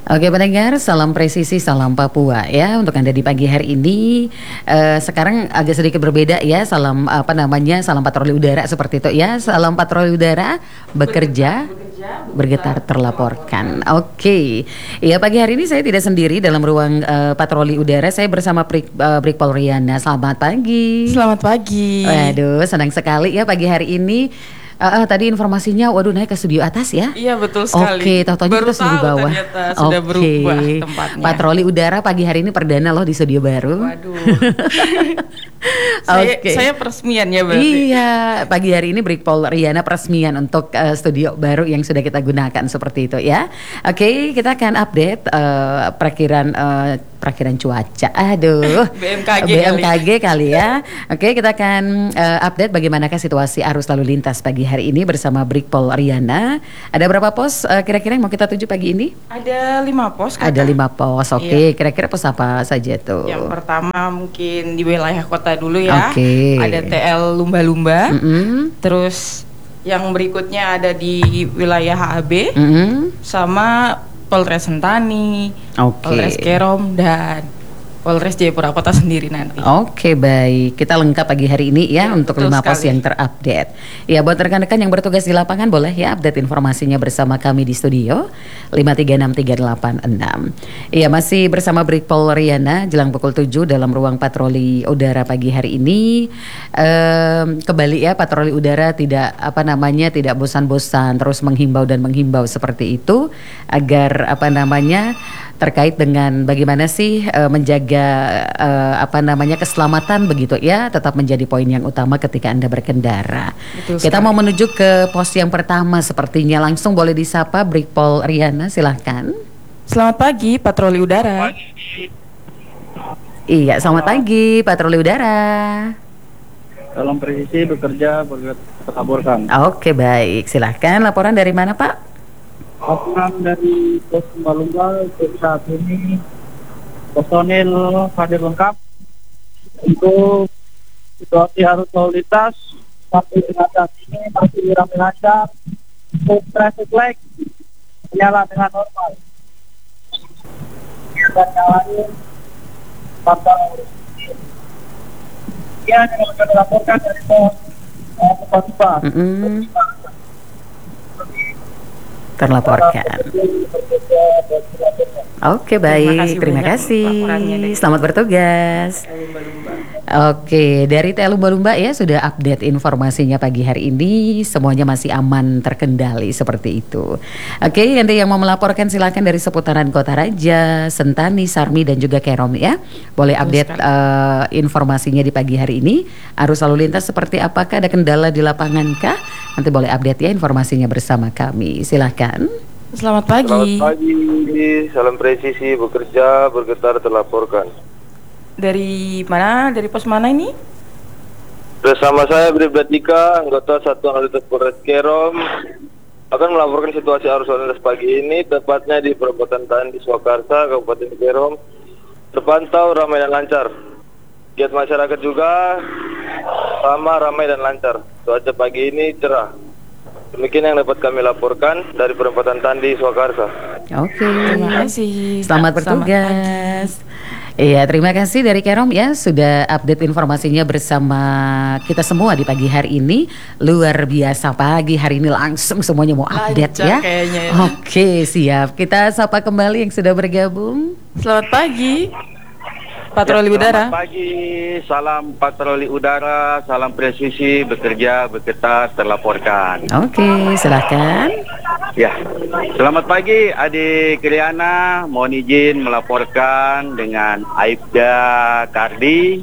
Oke pendengar, salam presisi, salam Papua ya untuk Anda di pagi hari ini. Sekarang agak sedikit berbeda ya, salam apa namanya, salam patroli udara seperti itu ya. Salam patroli udara, bekerja, bergetar terlaporkan. Oke, ya pagi hari ini saya tidak sendiri dalam ruang patroli udara. Saya bersama Brigpol Riana. Selamat pagi. Selamat pagi. Waduh, senang sekali ya pagi hari ini. Tadi informasinya, waduh naik ke studio atas ya? Iya betul sekali. Oke, tahu-tahu kita studio bawah. Ternyata sudah berubah tempatnya. Patroli udara pagi hari ini perdana loh di studio baru. Waduh. Saya peresmian ya berarti. Iya, pagi hari ini Brigpol Riana peresmian untuk studio baru yang sudah kita gunakan seperti itu ya. Oke, kita akan update perakiran cuaca. Aduh, BMKG kali ya. Oke, kita akan update bagaimanakah situasi arus lalu lintas pagi hari ini bersama Brigpol Riana. Ada berapa pos kira-kira yang mau kita tuju pagi ini? Ada 5 pos. Ada 5 pos. Oke, kira-kira pos apa saja tuh? Yang pertama mungkin di wilayah kota dulu ya. Oke. Ada TL Lumba-Lumba. Terus yang berikutnya ada di wilayah HAB. Sama Polres Sentani, Polres Kerom, dan Polres Jayapura Kota sendiri nanti. Oke, baik. Kita lengkap pagi hari ini ya untuk 5 pos yang terupdate. Ya, buat rekan-rekan yang bertugas di lapangan boleh ya update informasinya bersama kami di studio 5363866. Iya, masih bersama Brigpol Riana jelang pukul 7 dalam ruang patroli udara pagi hari ini. Kembali ya, patroli udara tidak tidak bosan-bosan terus menghimbau seperti itu agar terkait dengan bagaimana sih menjaga keselamatan begitu ya, tetap menjadi poin yang utama ketika Anda berkendara. Kita mau menuju ke pos yang pertama sepertinya, langsung boleh disapa Brigpol Riana, silahkan. Selamat pagi patroli udara. Iya, selamat pagi patroli udara. Salam presisi, bekerja, berlaporkan. Oke, baik, silahkan. Laporan dari mana Pak? Laporan dari pos Lumba-Lumba untuk saat ini personil hadir lengkap untuk situasi arus lalu lintas sampai dengan saat ini masih ramai lancar. Untuk traffic light menyala dengan normal. Dan yang lain pantau. Ya, yang akan dilaporkan dari pos Lumba-Lumba. Terlaporkan. Oke, baik, terima kasih. Selamat bertugas. Oke, dari TL Lumba-Lumba ya sudah update informasinya pagi hari ini, semuanya masih aman terkendali seperti itu. Oke, nanti yang mau melaporkan silakan dari seputaran Kota Raja, Sentani, Sarmi dan juga Kerom ya. Boleh update informasinya di pagi hari ini. Arus lalu lintas seperti apakah, ada kendala di lapangan kah? Nanti boleh update ya informasinya bersama kami. Silakan. Selamat pagi. Selamat pagi. Salam presisi, bekerja, bergetar, terlaporkan. Dari mana? Dari pos mana ini? Bersama saya Bribda Tika, anggota Satuan Lalu Lintas Polres Kerom, akan melaporkan situasi arus lalu lintas pagi ini, tepatnya di Perempatan Tandi Swakarsa, Kabupaten Kerom. Terpantau ramai dan lancar. Giat masyarakat juga sama ramai dan lancar. Cuaca pagi ini cerah. Demikian yang dapat kami laporkan dari Perempatan Tandi Swakarsa. Oke, terima kasih. Selamat bertugas. Iya, terima kasih dari Kerom ya sudah update informasinya bersama kita semua di pagi hari ini. Luar biasa, pagi hari ini langsung semuanya mau update ya. Oke, siap. Kita sapa kembali yang sudah bergabung. Selamat pagi patroli udara. Selamat pagi, salam patroli udara, salam presisi, bekerja, bergetar, terlaporkan. Oke, silakan. Ya, selamat pagi adik Riana, mohon izin melaporkan dengan Aibda Kardi,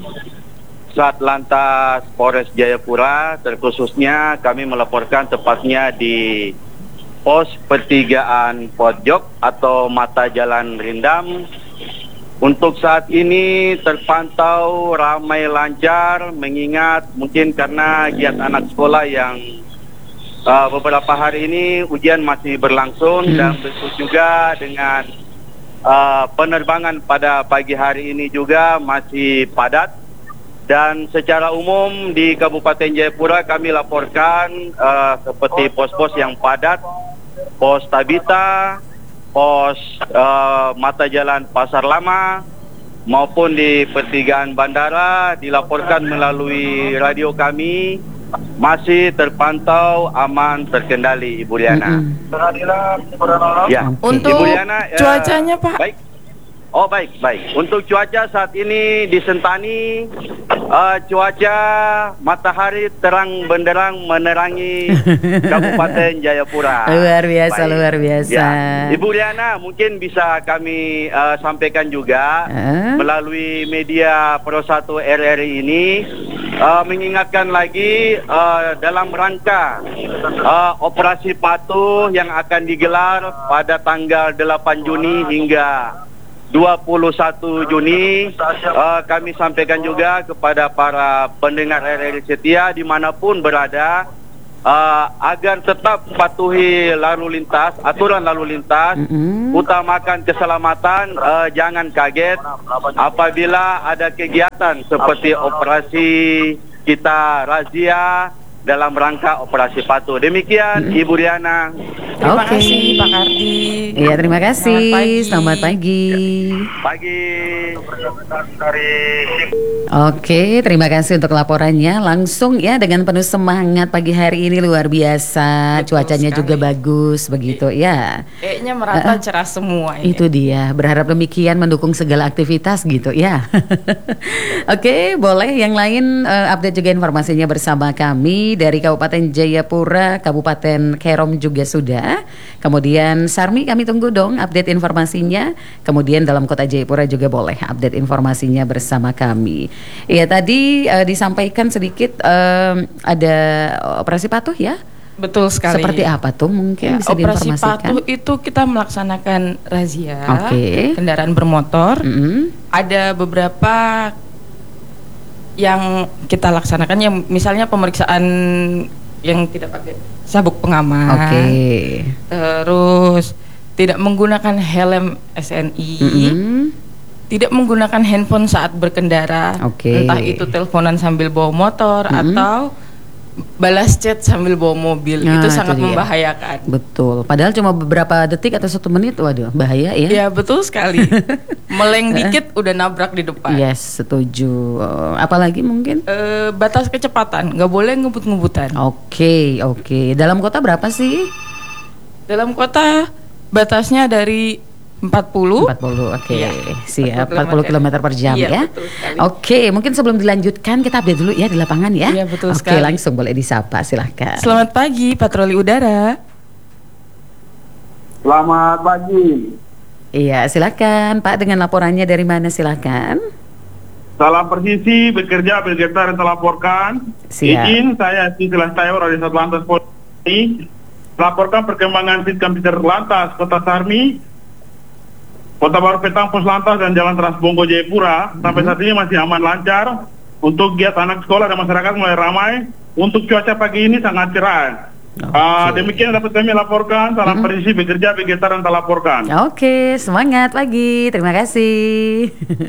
Satlantas Polres Jayapura, terkhususnya kami melaporkan tepatnya di pos pertigaan Pojok atau mata jalan Rindam. Untuk saat ini terpantau ramai lancar, mengingat mungkin karena giat anak sekolah yang beberapa hari ini ujian masih berlangsung dan tentu juga dengan penerbangan pada pagi hari ini juga masih padat. Dan secara umum di Kabupaten Jayapura kami laporkan seperti pos-pos yang padat, pos Tabita, pos mata jalan Pasar Lama maupun di pertigaan bandara dilaporkan melalui radio kami masih terpantau aman terkendali, Ibu Liana. Ya. Untuk Ibu Liana, cuacanya Pak? Baik. Oh baik. Untuk cuaca saat ini di Sentani, cuaca matahari terang benderang menerangi Kabupaten Jayapura. Luar biasa, Baik. luar biasa. Ya. Ibu Liana, mungkin bisa kami sampaikan juga melalui media Pro 1 RRI ini, mengingatkan lagi dalam rangka operasi patuh yang akan digelar pada tanggal 8 Juni hingga 21 Juni, kami sampaikan juga kepada para pendengar RRI setia dimanapun berada, agar tetap patuhi aturan lalu lintas, utamakan keselamatan, jangan kaget apabila ada kegiatan seperti operasi kita razia dalam rangka operasi patuh. Demikian Ibu Diana. Terima kasih Pak Kardi. Iya, terima kasih. Selamat pagi. Oke, terima kasih untuk laporannya. Langsung ya dengan penuh semangat pagi hari ini, luar biasa. Betul Cuacanya sekali. juga bagus begitu ya. Kayaknya merata cerah semua ini. Itu dia, berharap demikian mendukung segala aktivitas gitu ya. Oke, boleh yang lain update juga informasinya bersama kami dari Kabupaten Jayapura, Kabupaten Kerom juga sudah. Kemudian Sarmi kami tunggu dong update informasinya. Kemudian dalam Kota Jayapura juga boleh update informasinya bersama kami. Ya tadi disampaikan sedikit ada operasi patuh ya. Betul sekali. Seperti apa tuh mungkin Ya, bisa operasi diinformasikan? patuh itu kita melaksanakan razia kendaraan bermotor. Ada beberapa yang kita laksanakan, yang misalnya pemeriksaan yang tidak pakai sabuk pengaman, terus tidak menggunakan helm SNI, tidak menggunakan handphone saat berkendara, entah itu teleponan sambil bawa motor atau balas chat sambil bawa mobil. Nah, itu sangat dia. membahayakan. Betul. Padahal cuma beberapa detik atau 1 menit, waduh, bahaya ya. Ya betul sekali. Meleng dikit udah nabrak di depan. Yes, setuju. Apalagi mungkin? Batas kecepatan, nggak boleh ngebut-ngebutan. Oke. Dalam kota berapa sih? Dalam kota batasnya dari 40. Oke. Iya, Siap. 40 40 km per jam Iya, ya. betul sekali. Oke, mungkin sebelum dilanjutkan kita update dulu ya di lapangan ya. Iya, betul Oke, sekali. langsung boleh disapa, silahkan. Selamat pagi, patroli udara. Selamat pagi. Iya, silahkan Pak, dengan laporannya dari mana silahkan. Salam persisi, bekerja, bergetar, dan melaporkan. Siap. Izin saya Silas Tayo dari Satlantas Polri melaporkan perkembangan Komputer Lantas Kota Sarmi, Kota Baru Petang, Pos Lantas, dan Jalan Trans Bonggo Jayapura. Sampai saat ini masih aman lancar. Untuk giat anak sekolah dan masyarakat mulai ramai. Untuk cuaca pagi ini sangat cerah. Demikian dapat kami laporkan. Salam persisi, bekerja, bergetar, dan melaporkan. Oke, semangat pagi. Terima kasih.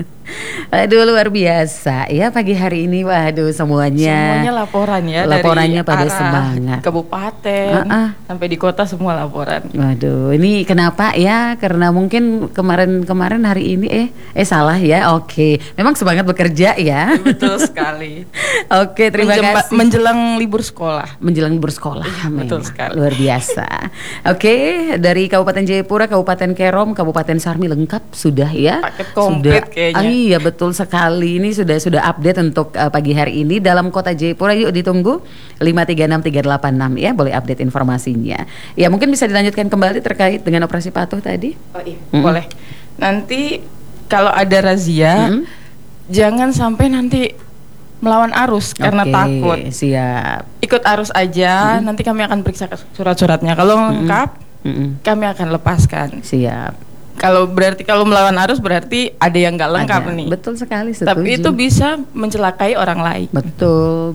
Aduh, luar biasa ya pagi hari ini. Waduh, semuanya Laporan ya, laporannya dari pada arah semangat. kabupaten sampai di kota semua laporan. Waduh, ini kenapa ya? Karena mungkin kemarin hari ini salah ya. Oke, memang semangat bekerja ya. Betul sekali. Oke, terima kasih. Menjelang libur sekolah. Menjelang bersekolah. Betul memang. sekali. Luar biasa. Oke, dari Kabupaten Jayapura, Kabupaten Kerom, Kabupaten Sarmi lengkap sudah ya. Paket komplit kayaknya. Iya, betul sekali. Ini sudah update untuk pagi hari ini dalam Kota Jayapura. Yuk ditunggu 536-386 ya, boleh update informasinya. Ya, mungkin bisa dilanjutkan kembali terkait dengan operasi patuh tadi. Oh iya, boleh. Nanti kalau ada razia, jangan sampai nanti melawan arus karena takut. Siap. Ikut arus aja, nanti kami akan periksa surat-suratnya. Kalau lengkap, kami akan lepaskan. Siap. Kalau melawan arus berarti ada yang nggak lengkap Ada. nih. Betul sekali, setuju. Tapi itu bisa mencelakai orang lain. Betul.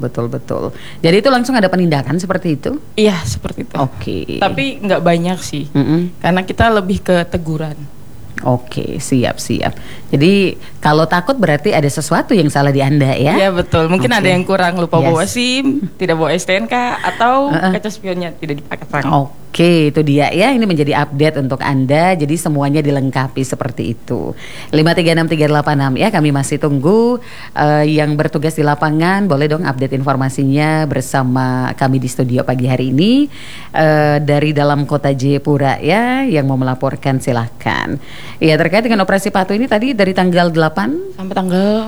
Jadi itu langsung ada penindakan seperti itu? Iya, seperti itu. Oke. Tapi nggak banyak sih, karena kita lebih ke teguran. Oke, siap. Jadi kalau takut berarti ada sesuatu yang salah di Anda ya? Iya betul. Mungkin Oke. ada yang kurang, lupa Yes. bawa SIM, tidak bawa STNK, atau kaca spionnya tidak dipasang. Oke, itu dia ya. Ini menjadi update untuk Anda. Jadi semuanya dilengkapi seperti itu. 536-386 ya. Kami masih tunggu yang bertugas di lapangan. Boleh dong update informasinya bersama kami di studio pagi hari ini. Dari dalam kota Jayapura ya. Yang mau melaporkan silahkan. Ya, terkait dengan operasi patuh ini tadi dari tanggal 8 sampai tanggal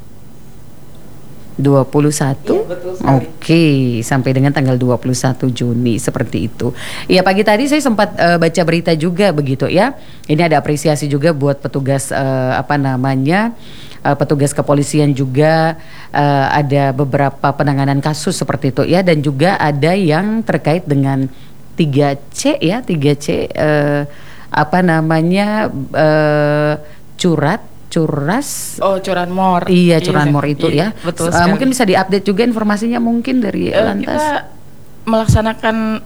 21. Iya, betul sekali. Oke, sampai dengan tanggal 21 Juni seperti itu. Ya, pagi tadi saya sempat baca berita juga begitu ya. Ini ada apresiasi juga buat petugas petugas kepolisian juga, ada beberapa penanganan kasus seperti itu ya, dan juga ada yang terkait dengan 3C ya, 3C curas. Oh, curanmor. Iya, curanmor itu iya, ya. Betul sekali. Mungkin bisa diupdate juga informasinya mungkin dari lantas. Kita melaksanakan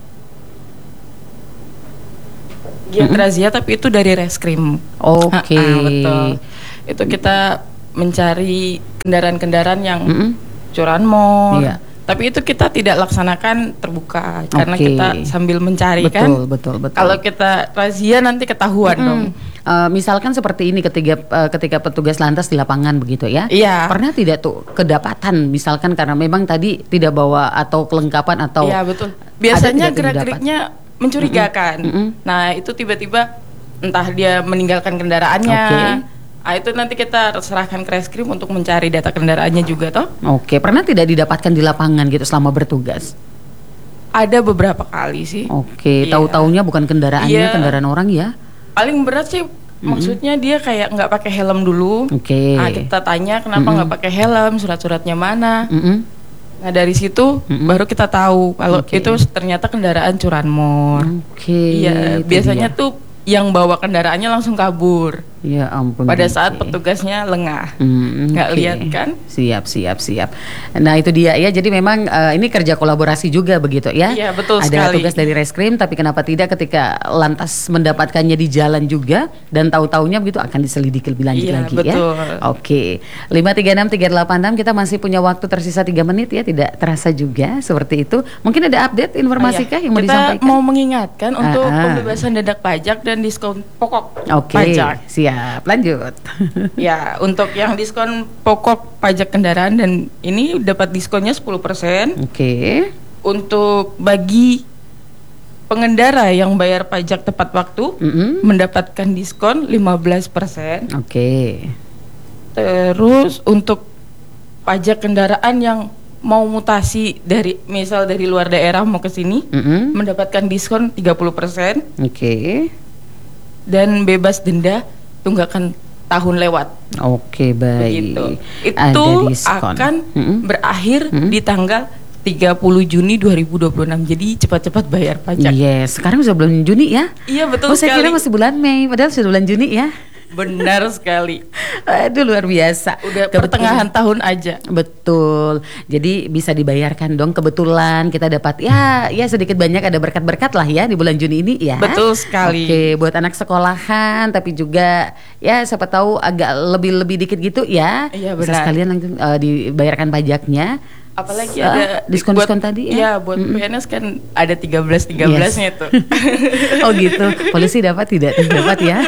giat razia tapi itu dari reskrim. Oke. Betul. Itu kita mencari kendaraan-kendaraan yang curanmor. Iya. Tapi itu kita tidak laksanakan terbuka karena kita sambil mencari betul, kan. Betul. Kalau kita razia nanti ketahuan dong. Misalkan seperti ini ketika petugas lantas di lapangan begitu ya. Iya. Pernah tidak tuh kedapatan misalkan karena memang tadi tidak bawa atau kelengkapan atau. Iya, betul. Biasanya gerak-geriknya mencurigakan. Nah, itu tiba-tiba entah dia meninggalkan kendaraannya. Nah, itu nanti kita serahkan ke reskrim untuk mencari data kendaraannya juga toh. Oke, pernah tidak didapatkan di lapangan gitu selama bertugas? Ada beberapa kali sih. Oke, Iya. tahu-taunya bukan kendaraannya, Iya. kendaraan orang ya. Paling berat sih maksudnya dia kayak nggak pakai helm dulu. Oke. Nah, kita tanya kenapa nggak pakai helm, surat-suratnya mana. Nah, dari situ baru kita tahu kalau itu ternyata kendaraan curanmor. Oke. Iya, biasanya tuh yang bawa kendaraannya langsung kabur. Ya ampun. Pada saat petugasnya lengah, nggak lihat kan? Siap. Nah itu dia ya. Jadi memang ini kerja kolaborasi juga begitu ya. Iya, betul Ada sekali. tugas dari reskrim, tapi kenapa tidak ketika lantas mendapatkannya di jalan juga dan tahu-taunya begitu akan diselidiki lebih lanjut Iya, lagi betul. ya. Oke. 536-386 kita masih punya waktu tersisa 3 menit ya. Tidak terasa juga seperti itu. Mungkin ada update informasi kah yang mau Kita disampaikan? mau mengingatkan untuk pembebasan denda pajak dan diskon pokok pajak. Siap, lanjut. Ya, untuk yang diskon pokok pajak kendaraan dan ini dapat diskonnya 10%. Oke. Untuk bagi pengendara yang bayar pajak tepat waktu mendapatkan diskon 15%. Oke. Terus untuk pajak kendaraan yang mau mutasi dari misal dari luar daerah mau ke sini mendapatkan diskon 30%. Oke. Dan bebas denda tunggakan tahun lewat. Oke, baik. Begitu. Ada Itu diskon. akan berakhir di tanggal 30 Juni 2026. Jadi cepat-cepat bayar pajak. Yes, sekarang sudah bulan Juni ya? Iya, betul Saya sekali. kira masih bulan Mei, padahal sudah bulan Juni ya. Benar sekali. Aduh, luar biasa. Udah pertengahan tahun aja. Betul. Jadi bisa dibayarkan dong, kebetulan kita dapat ya sedikit banyak ada berkat-berkat lah ya di bulan Juni ini ya. Betul sekali. Oke, buat anak sekolahan tapi juga ya siapa tahu agak lebih dikit gitu ya. Iya, Bisa benar. sekalian langsung dibayarkan pajaknya. Apalagi ada diskon-diskon tadi ya. Iya, buat PNS kan ada 13-13-nya tuh. Oh gitu. Polisi dapat tidak? Dapat ya.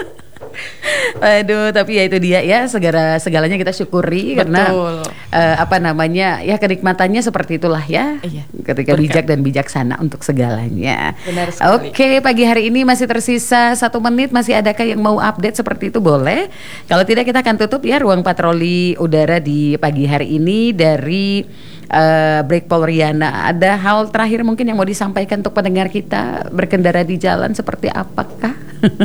Aduh, tapi ya itu dia ya, segalanya kita syukuri. Betul. Karena ya kenikmatannya seperti itulah ya. Iya, Ketika berkat. bijak dan bijaksana untuk segalanya. Benar sekali. Oke, pagi hari ini masih tersisa 1 menit. Masih adakah yang mau update seperti itu? Boleh. Kalau tidak kita akan tutup ya ruang patroli udara di pagi hari ini dari Break Polriana. Ada hal terakhir mungkin yang mau disampaikan untuk pendengar kita berkendara di jalan seperti apakah?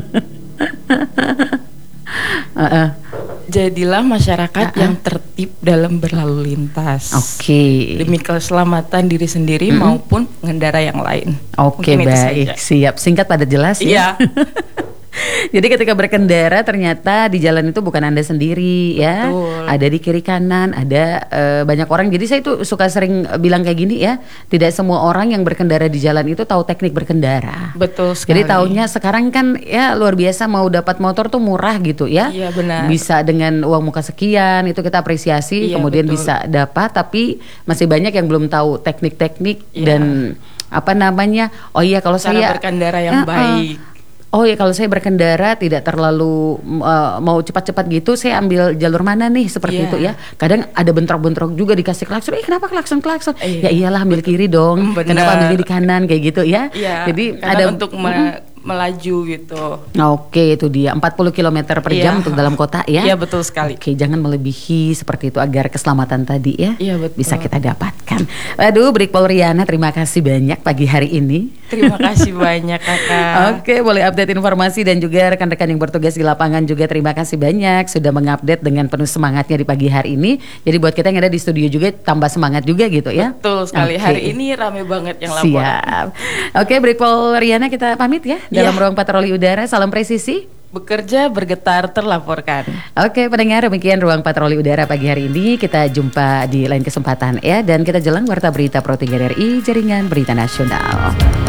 Jadilah masyarakat yang tertib dalam berlalu lintas. Oke. Demi keselamatan diri sendiri maupun pengendara yang lain. Oke, Mungkin itu baik, saja. siap, singkat padat jelas ya. Iya. Jadi ketika berkendara ternyata di jalan itu bukan Anda sendiri ya. Betul. Ada di kiri kanan, ada banyak orang. Jadi saya itu suka sering bilang kayak gini ya. Tidak semua orang yang berkendara di jalan itu tahu teknik berkendara. Betul sekali. Jadi taunya sekarang kan ya luar biasa, mau dapat motor tuh murah gitu ya. Iya, benar. Bisa dengan uang muka sekian, itu kita apresiasi. Iya, kemudian betul. bisa dapat, tapi masih banyak yang belum tahu teknik-teknik Iya. dan apa namanya? Oh iya, kalau cara saya berkendara yang baik. Oh ya, kalau saya berkendara tidak terlalu mau cepat-cepat gitu, saya ambil jalur mana nih seperti itu ya. Kadang ada bentrok-bentrok juga dikasih klakson. Kenapa klakson? Ya iyalah, ambil kiri dong. Kenapa ambil di kanan kayak gitu ya. Jadi ada untuk melaju gitu. Oke, itu dia 40 km per jam untuk dalam kota ya. Iya, betul sekali. Oke, jangan melebihi seperti itu agar keselamatan tadi ya bisa kita dapatkan. Waduh, Brigpol Riana, terima kasih banyak pagi hari ini. Terima kasih banyak Kakak. Oke, boleh update informasi dan juga rekan-rekan yang bertugas di lapangan juga terima kasih banyak sudah mengupdate dengan penuh semangatnya di pagi hari ini. Jadi buat kita yang ada di studio juga tambah semangat juga gitu ya. Betul sekali. Hari ini rame banget yang lapor. Siap. Oke, Brigpol Riana, kita pamit ya dalam ruang patroli udara. Salam presisi. Bekerja, bergetar, terlaporkan. Oke, pendengar, demikian ruang patroli udara pagi hari ini. Kita jumpa di lain kesempatan ya. Dan kita jelang warta berita Pro 3 RI, Jaringan Berita Nasional.